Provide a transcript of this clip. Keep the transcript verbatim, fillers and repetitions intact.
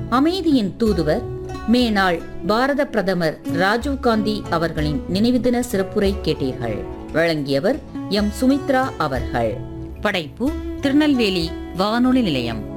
அமைதியின் தூதுவர் மேனாள் பாரத பிரதமர் ராஜீவ்காந்தி அவர்களின் நினைவு தின சிறப்புரை கேட்டீர்கள். வழங்கியவர் எம் சுமித்ரா அவர்கள். படைப்பு திருநெல்வேலி வானொலி நிலையம்.